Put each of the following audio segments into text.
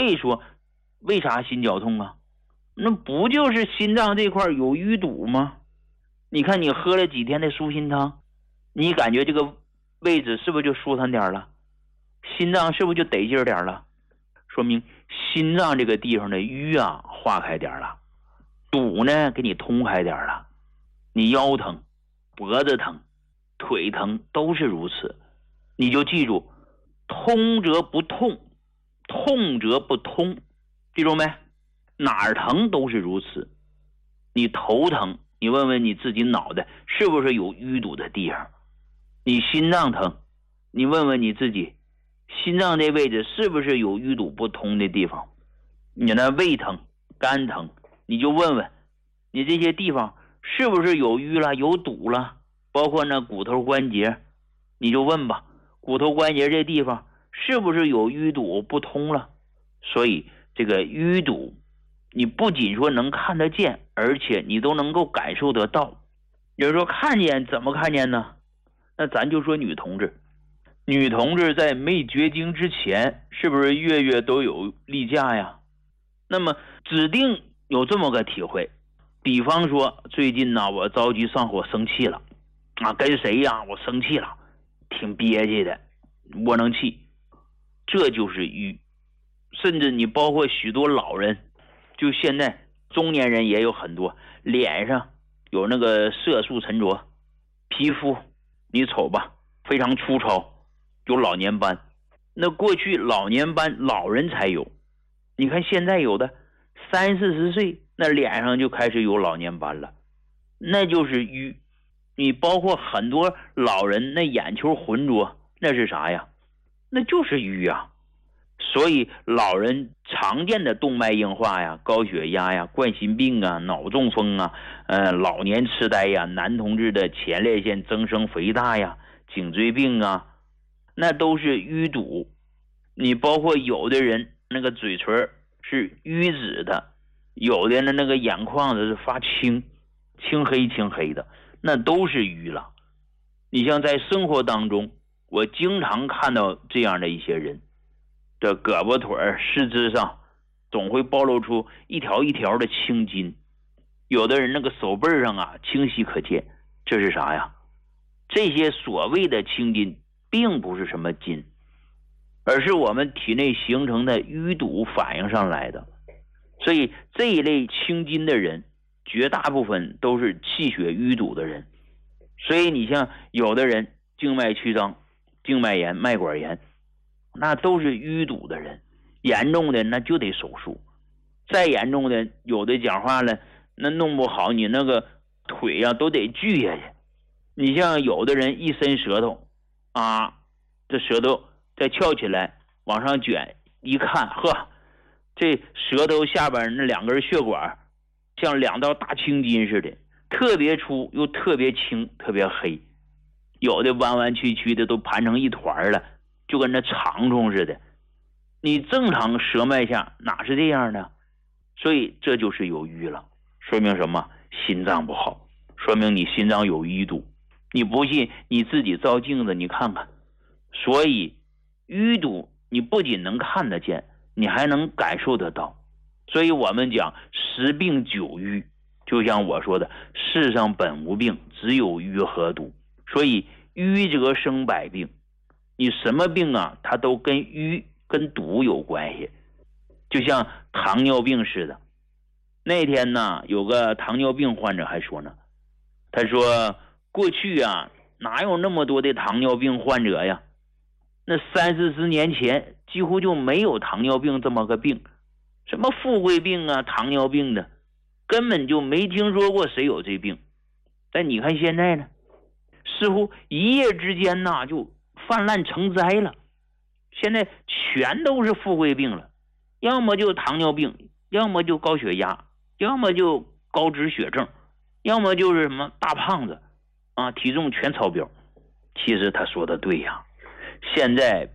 会说为啥心绞痛啊？那不就是心脏这块有淤堵吗？你看你喝了几天的舒心汤，你感觉这个位置是不是就舒坦点了？心脏是不是就得劲点了？说明心脏这个地方的淤啊化开点了，堵呢给你通开点了。你腰疼、脖子疼、腿疼都是如此，你就记住，通则不痛，痛则不通，记住没？哪儿疼都是如此。你头疼，你问问你自己脑袋是不是有淤堵的地方？你心脏疼，你问问你自己，心脏这位置是不是有淤堵不通的地方？你那胃疼、肝疼，你就问问你这些地方是不是有淤了、有堵了？包括那骨头关节，你就问吧，骨头关节这地方是不是有淤堵不通了？所以这个淤堵你不仅说能看得见，而且你都能够感受得到。有人说看见怎么看见呢？那咱就说女同志在没绝经之前，是不是月月都有例假呀？那么指定有这么个体会，比方说最近呢，我着急上火生气了啊，跟谁呀？我生气了，挺憋屈的，窝囊气，这就是瘀。甚至你包括许多老人，就现在中年人也有很多脸上有那个色素沉着，皮肤你瞅吧非常粗糙，有老年斑。那过去老年斑老人才有，你看现在有的30-40岁那脸上就开始有老年斑了，那就是瘀。你包括很多老人那眼球浑浊，那是啥呀？那就是瘀啊。所以老人常见的动脉硬化呀、高血压呀、冠心病啊、脑中风啊、老年痴呆呀、男同志的前列腺增生肥大呀、颈椎病啊，那都是淤堵。你包括有的人那个嘴唇是淤紫的，有的那个眼眶子是发青黑的，那都是瘀了。你像在生活当中，我经常看到这样的一些人，这胳膊腿四肢上总会暴露出一条一条的青筋，有的人那个手背上啊清晰可见，这是啥呀？这些所谓的青筋并不是什么筋，而是我们体内形成的淤堵反映上来的。所以这一类青筋的人绝大部分都是气血淤堵的人。所以你像有的人静脉曲张、静脉炎、脉管炎，那都是淤堵的人，严重的那就得手术，再严重的有的讲话了，那弄不好你那个腿啊都得锯下去。你像有的人一伸舌头啊，这舌头再翘起来往上卷，一看呵，这舌头下边那2根血管像2道大青筋似的，特别粗又特别青特别黑，有的弯弯曲曲的都盘成一团了，就跟那长虫似的。你正常舌脉下哪是这样的？所以这就是有瘀了，说明什么？心脏不好，说明你心脏有淤堵。你不信你自己照镜子你看看。所以淤堵你不仅能看得见，你还能感受得到。所以我们讲10病9瘀，就像我说的，世上本无病，只有瘀和堵。所以瘀则生百病，你什么病啊它都跟瘀跟堵有关系。就像糖尿病似的，那天呢有个糖尿病患者还说呢，他说过去啊哪有那么多的糖尿病患者呀，那30-40年前几乎就没有糖尿病这么个病，什么富贵病啊、糖尿病的根本就没听说过谁有这病。但你看现在呢，似乎一夜之间呢就泛滥成灾了，现在全都是富贵病了，要么就糖尿病，要么就高血压，要么就高脂血症，要么就是什么大胖子啊，体重全超标。其实他说的对呀，现在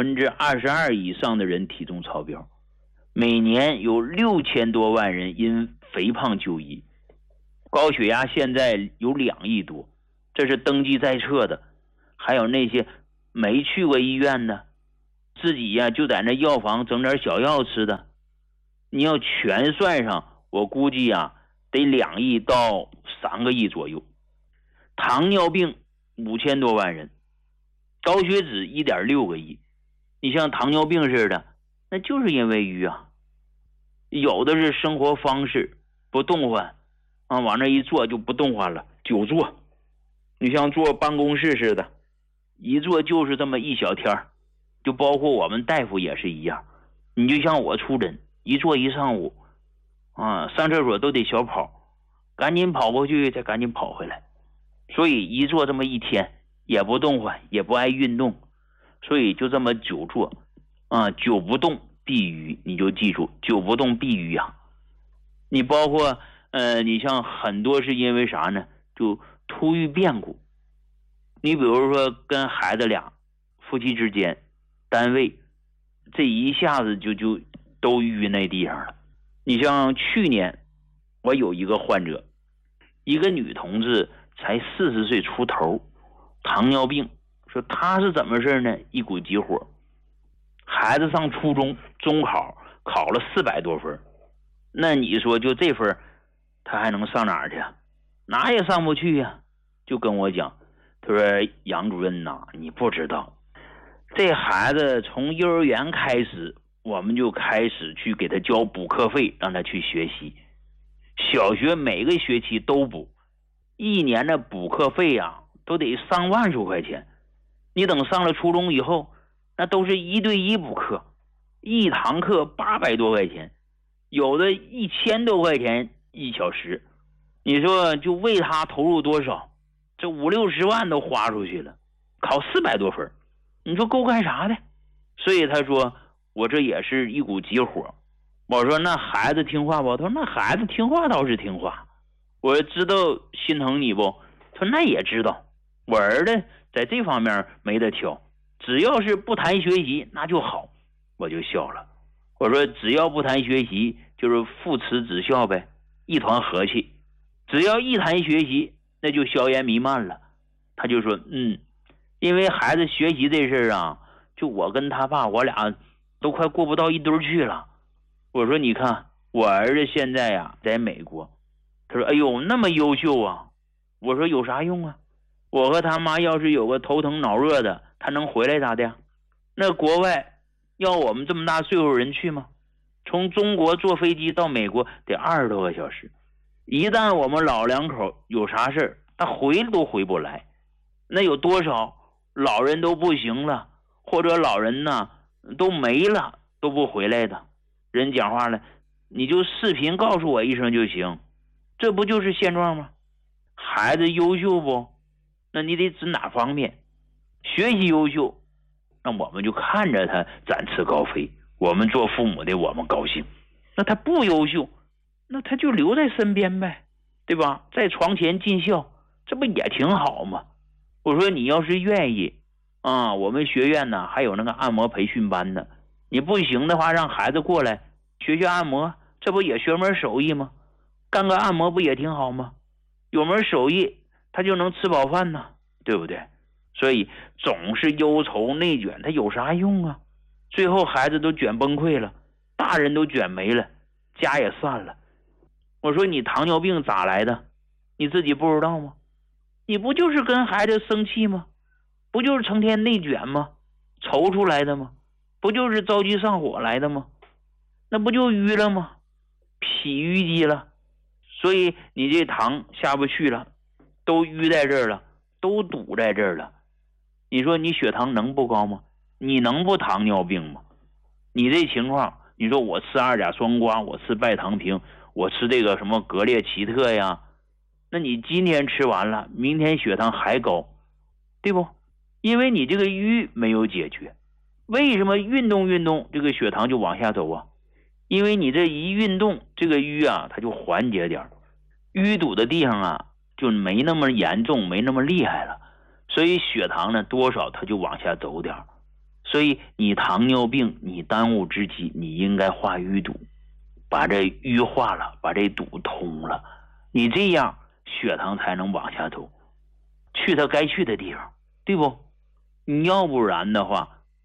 22%以上的人体重超标，每年有6000多万人因肥胖就医，高血压现在有2亿多，这是登记在册的。还有那些没去过医院的， 自己呀就在那药房整点小药吃的，你要全算上，我估计呀得2亿到3个亿左右。糖尿病5000多万人，高血脂1.6个亿。你像糖尿病似的，那就是因为淤啊。有的是生活方式不动换啊，往那一坐就不动换了，久坐。你像坐办公室似的，一坐就是这么1小天，就包括我们大夫也是一样。你就像我出诊，一坐1上午啊，上厕所都得小跑，赶紧跑过去再赶紧跑回来。所以一坐这么1天也不动换，也不爱运动，所以就这么久坐啊，久不动必淤，你就记住，久不动必淤啊。你包括你像很多是因为啥呢？就突遇变故。你比如说跟孩子俩夫妻之间单位这一下子就都淤那地方了。你像去年我有一个患者，一个女同志才40岁出头，糖尿病，说她是怎么事呢？一股急火，孩子上初中中考考了400多分，那你说就这分他还能上哪儿去？哪也上不去呀。就跟我讲，他说杨主任呐，你不知道，这孩子从幼儿园开始，我们就开始去给他交补课费，让他去学习。小学每个学期都补，一年的补课费啊，都得上万数块钱。你等上了初中以后，那都是1对1补课，一堂课800多块钱，有的1000多块钱1小时。你说就为他投入多少？这50-60万都花出去了，考400多分，你说够干啥的？所以他说我这也是一股急火。我说那孩子听话不？他说那孩子听话倒是听话。我说知道心疼你不？他说那也知道，我儿子在这方面没得挑，只要是不谈学习那就好。我就笑了，我说只要不谈学习就是父慈子孝呗，一团和气。只要一谈学习那就硝烟弥漫了。他就说因为孩子学习这事啊，就我跟他爸我俩都快过不到一堆去了。我说你看我儿子现在呀在美国。他说哎呦那么优秀啊。我说有啥用啊？我和他妈要是有个头疼脑热的，他能回来咋的呀？那国外要我们这么大岁数人去吗？从中国坐飞机到美国得20多个小时，一旦我们老两口有啥事儿，他回都回不来。那有多少老人都不行了，或者老人呢都没了都不回来的。人讲话了，你就视频告诉我一声就行，这不就是现状吗？孩子优秀不？那你得指哪方面？学习优秀，那我们就看着他展翅高飞，我们做父母的我们高兴。那他不优秀，那他就留在身边呗，对吧？在床前尽孝，这不也挺好吗？我说你要是愿意啊，我们学院呢还有那个按摩培训班的，你不行的话让孩子过来学按摩，这不也学门手艺吗？干个按摩不也挺好吗？有门手艺他就能吃饱饭呢，对不对？所以总是忧愁内卷，他有啥用啊？最后孩子都卷崩溃了，大人都卷没了，家也散了。我说你糖尿病咋来的？你自己不知道吗？你不就是跟孩子生气吗？不就是成天内卷吗？愁出来的吗？不就是着急上火来的吗？那不就淤了吗？脾淤积了，所以你这糖下不去了，都淤在这儿了，都堵在这儿了。你说你血糖能不高吗？你能不糖尿病吗？你这情况，你说我吃2甲双胍，我吃拜糖平，我吃这个什么格列齐特呀，那你今天吃完了，明天血糖还高，对不？因为你这个淤没有解决。为什么运动这个血糖就往下走啊？因为你这一运动，这个淤啊它就缓解点，淤堵的地方啊就没那么严重，没那么厉害了，所以血糖呢多少它就往下走点。所以你糖尿病，你当务之急你应该化淤堵，把这淤化了，把这堵通了，你这样血糖才能往下走，去它该去的地方，对不？你要不然的话，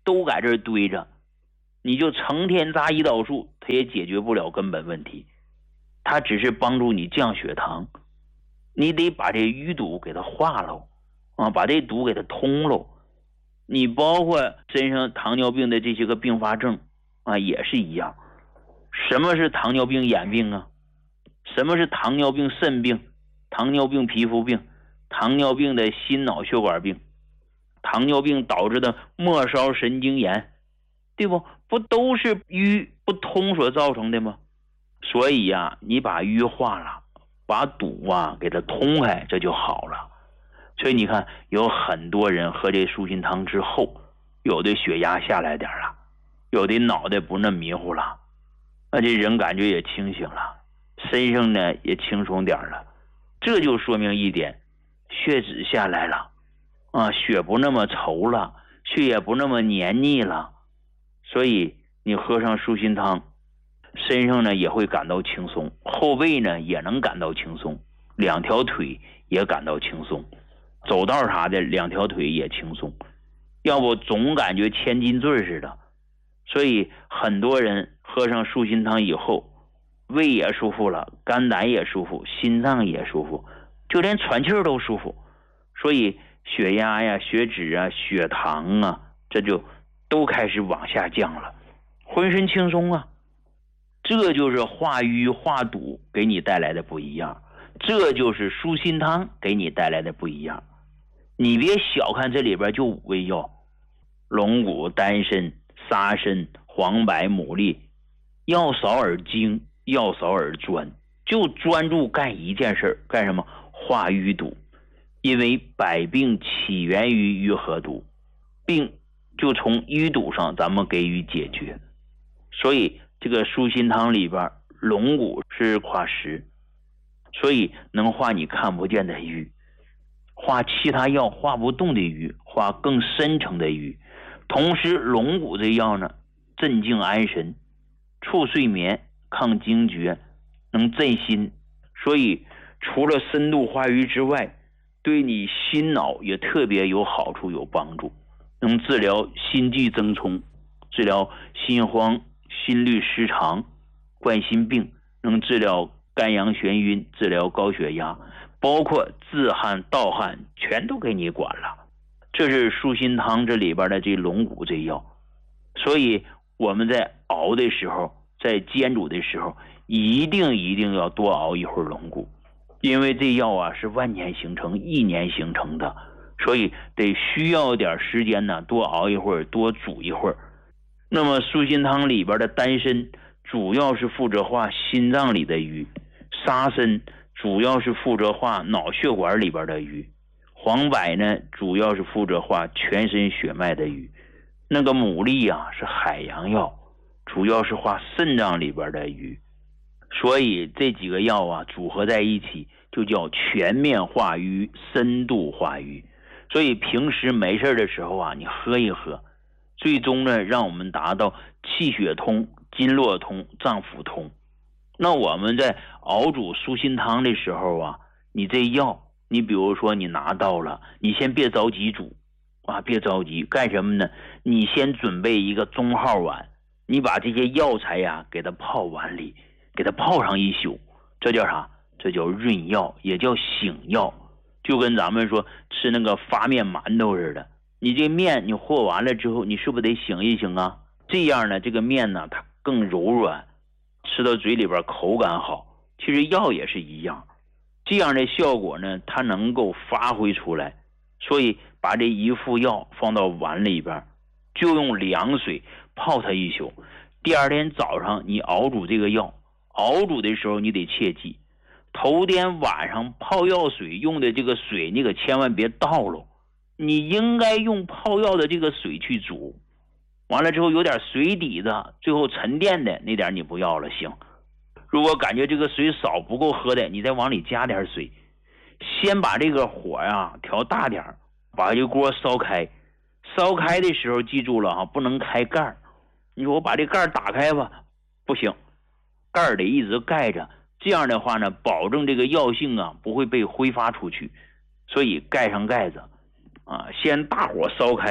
都在这儿堆着，你就成天扎胰岛素，它也解决不了根本问题，它只是帮助你降血糖。你得把这淤堵给它化了啊，把这堵给它通了。你包括身上糖尿病的这些个并发症啊，也是一样。什么是糖尿病眼病啊？什么是糖尿病肾病？糖尿病皮肤病？糖尿病的心脑血管病？糖尿病导致的末梢神经炎，对不？不都是淤不通所造成的吗？所以呀，你把淤化了，把堵啊给它通开，这就好了。所以你看，有很多人喝这舒心汤之后，有的血压下来点了，有的脑袋不那么迷糊了，那这人感觉也清醒了，身上呢也轻松点了。这就说明一点，血脂下来了啊，血不那么稠了，血也不那么黏腻了。所以你喝上舒心汤，身上呢也会感到轻松，后背呢也能感到轻松，两条腿也感到轻松，走道啥的两条腿也轻松，要不总感觉千斤坠似的。所以很多人喝上舒心汤以后，胃也舒服了，肝胆也舒服，心脏也舒服，就连喘气儿都舒服。所以血压呀、血脂啊、血糖啊，这就都开始往下降了，浑身轻松啊。这就是化瘀化堵给你带来的不一样，这就是舒心汤给你带来的不一样。你别小看这里边就5味药：龙骨、丹参、沙参、黄柏、牡蛎，药少而精，药少而专，就专注干一件事，干什么？化瘀堵。因为百病起源于瘀和堵，病就从淤堵上咱们给予解决。所以这个舒心汤里边，龙骨是化湿，所以能化你看不见的瘀，化其他药化不动的瘀，化更深层的瘀。同时龙骨这药呢，镇静安神，促睡眠，抗惊厥，能镇心。所以除了深度化瘀之外，对你心脑也特别有好处有帮助，能治疗心悸增冲，治疗心慌、心律失常、冠心病，能治疗肝阳眩晕，治疗高血压，包括自汗盗汗全都给你管了。这是舒心汤这里边的这龙骨这药。所以我们在熬的时候，在煎煮的时候，一定要多熬一会儿龙骨，因为这药啊是万年形成、1年形成的，所以得需要点时间呢，多熬一会儿，多煮一会儿。那么舒心汤里边的丹参主要是负责化心脏里的瘀，沙参主要是负责化脑血管里边的瘀，黄柏呢主要是负责化全身血脉的瘀，那个牡蛎啊是海洋药，主要是化肾脏里边的瘀。所以这几个药啊组合在一起，就叫全面化瘀、深度化瘀。所以平时没事的时候啊，你喝一喝，最终呢让我们达到气血通、经络通、脏腑通。那我们在熬煮舒心汤的时候啊，你这药，你比如说你拿到了，你先别着急煮啊，别着急，干什么呢？你先准备一个中号碗，你把这些药材呀给它泡碗里，给它泡上一宿，这叫啥？这叫润药，也叫醒药。就跟咱们说吃那个发面馒头似的，你这面你和完了之后，你是不是得醒一醒啊？这样呢，这个面呢它更柔软，吃到嘴里边口感好。其实药也是一样，这样的效果呢它能够发挥出来。所以把这一副药放到碗里边，就用凉水泡它一宿，第二天早上你熬煮这个药，熬煮的时候你得切记，头天晚上泡药水用的这个水你可千万别倒了，你应该用泡药的这个水去煮，完了之后有点水底子最后沉淀的那点你不要了行。如果感觉这个水少不够喝的，你再往里加点水，先把这个火呀调大点，把这个锅烧开，烧开的时候记住了啊，不能开盖。你说我把这盖打开吧，不行，盖得一直盖着，这样的话呢，保证这个药性啊不会被挥发出去。所以盖上盖子啊，先大火烧开，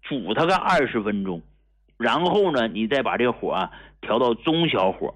煮它个20分钟，然后呢，你再把这个火调到中小火，